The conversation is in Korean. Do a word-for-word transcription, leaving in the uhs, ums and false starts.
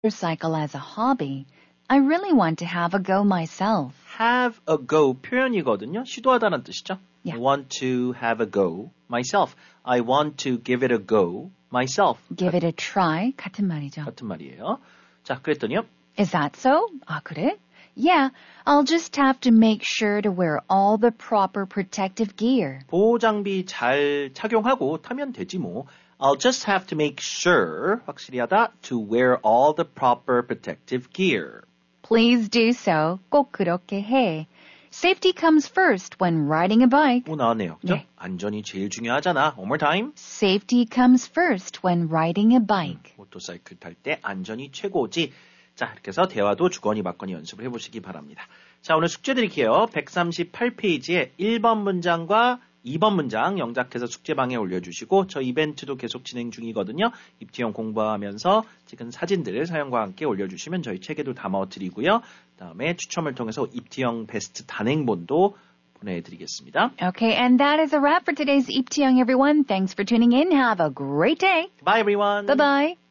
motorcycle as a hobby. I really want to have a go myself. have a go 표현이거든요. 시도하다는 뜻이죠. Yeah. I want to have a go myself. I want to give it a go myself. Give it a try 같은 말이죠. 같은 말이에요. 자, 그랬더니요. Is that so? 아, 그래? Yeah, I'll just have to make sure to wear all the proper protective gear. 보호 장비 잘 착용하고 타면 되지 뭐. I'll just have to make sure, 확실히 하다, to wear all the proper protective gear. Please do so. 꼭 그렇게 해. Safety comes first when riding a bike. 오, 나왔네요. 그죠? 네. 안전이 제일 중요하잖아. One more time. Safety comes first when riding a bike. 모터사이클 탈 때 안전이 최고지. 자, 이렇게 해서 대화도 주거니 받거니 연습을 해보시기 바랍니다. 자, 오늘 숙제 드릴게요. 백삼십팔 페이지에 일 번 문장과 이 번 문장 영작해서 숙제방에 올려주시고 저 이벤트도 계속 진행 중이거든요. 입티형 공부하면서 찍은 사진들을 사연과 함께 올려주시면 저희 책에도 담아드리고요. 그다음에 추첨을 통해서 입티형 베스트 단행본도 보내드리겠습니다. Okay, and that is a wrap for today's 입티형, everyone. Thanks for tuning in. Have a great day. Bye everyone. Bye-bye.